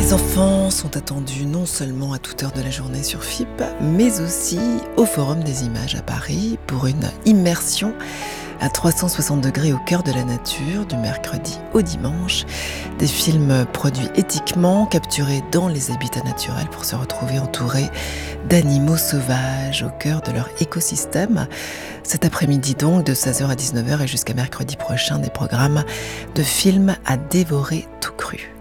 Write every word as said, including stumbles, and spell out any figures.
Les enfants sont attendus non seulement à toute heure de la journée sur F I P, mais aussi au Forum des Images à Paris pour une immersion à trois cent soixante degrés au cœur de la nature, du mercredi au dimanche. Des films produits éthiquement, capturés dans les habitats naturels pour se retrouver entourés d'animaux sauvages au cœur de leur écosystème. Cet après-midi donc, de seize heures à dix-neuf heures et jusqu'à mercredi prochain, des programmes de films à dévorer tout cru.